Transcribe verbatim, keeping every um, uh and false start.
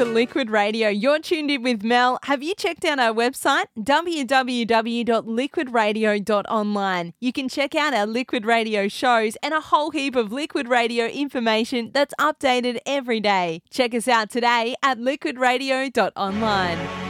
Liquid Radio. You're tuned in with Mel. Have you checked out our website? w w w dot liquid radio dot online. You can check out our Liquid Radio shows and a whole heap of Liquid Radio information that's updated every day. Check us out today at liquid radio dot online.